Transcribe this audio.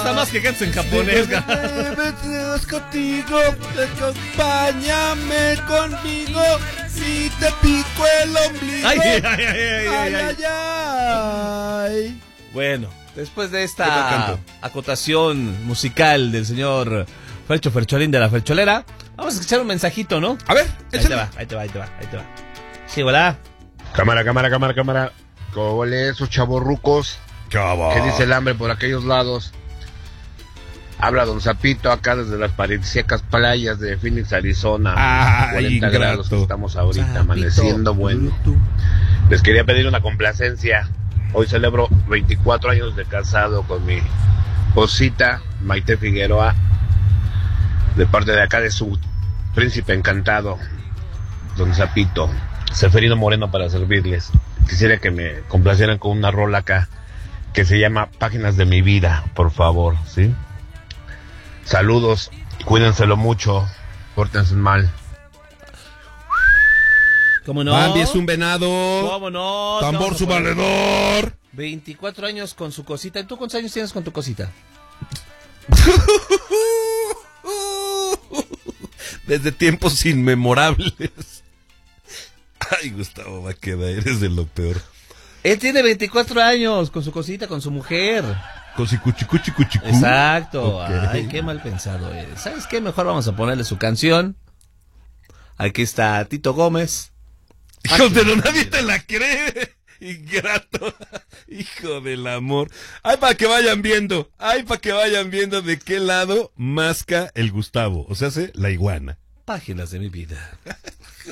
gusta más que cantes en japonés. Contigo, acompáñame conmigo y te pico el ombligo. Ay. Bueno, después de esta acotación musical del señor Fercho Fercholín de la Fercholera, vamos a escuchar un mensajito, ¿no? A ver, ahí te va. Sí, hola. Cámara. ¿Cómo le esos chavorrucos? Chavo. ¿Qué dice el hambre por aquellos lados? Habla Don Zapito acá desde las paradisíacas playas de Phoenix, Arizona. Ay, 40 ingrato. grados que estamos ahorita, Zapito, amaneciendo bueno. Les quería pedir una complacencia. Hoy celebro 24 años de casado con mi esposita Maite Figueroa, de parte de acá de su príncipe encantado, Don Zapito. Seferino Moreno para servirles. Quisiera que me complacieran con una rola acá que se llama Páginas de mi vida, por favor, ¿sí? Saludos, cuídenselo mucho, pórtense mal. ¿Cómo no? Bambi es un venado. ¿Cómo no? Tambor su valedor. 24 años con su cosita. ¿Y tú cuántos años tienes con tu cosita? Desde tiempos inmemorables. Ay, Gustavo Baqueda, eres de lo peor. Él tiene 24 años con su cosita, con su mujer. Cosicuchicu. Exacto. Ok. Ay, qué mal pensado es. ¿Sabes qué? Mejor vamos a ponerle su canción. Aquí está Tito Gómez. Hijo, pero nadie te la cree. Ingrato. Hijo del amor. Ay, para que vayan viendo de qué lado masca el Gustavo. O sea, hace la iguana. Páginas de mi vida.